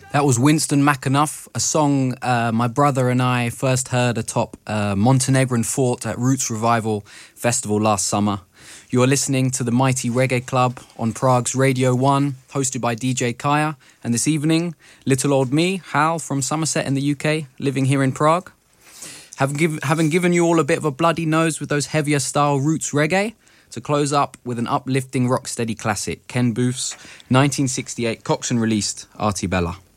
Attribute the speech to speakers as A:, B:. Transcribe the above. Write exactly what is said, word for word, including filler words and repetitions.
A: That was Winston McAnuff, a song uh, my brother and I first heard atop uh, Montenegrin Fort at Roots Revival Festival last summer. You are listening to the Mighty Reggae Club on Prague's Radio one, hosted by D J Kaya. And this evening, little old me, Hal from Somerset in the U K, living here in Prague. Having, give, having given you all a bit of a bloody nose with those heavier style roots reggae, to close up with an uplifting rocksteady classic, Ken Booth's nineteen sixty-eight Coxon released Artie Bella.